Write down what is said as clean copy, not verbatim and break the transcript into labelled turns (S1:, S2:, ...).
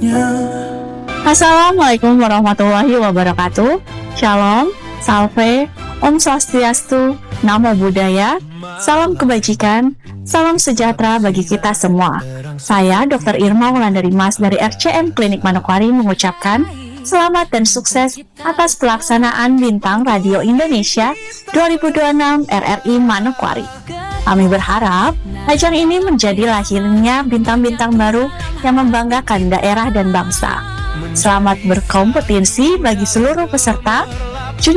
S1: Assalamualaikum warahmatullahi wabarakatuh. Shalom, salve, Om Swastiastu, Namo Buddhaya, salam kebajikan, salam sejahtera bagi kita semua. Saya Dr. Irma Wulandari Mas dari RCM Klinik Manokwari mengucapkan selamat dan sukses atas pelaksanaan Bintang Radio Indonesia 2026 RRI Manokwari. Kami berharap ajang ini menjadi lahirnya bintang-bintang baru yang membanggakan daerah dan bangsa. Selamat berkompetisi bagi seluruh peserta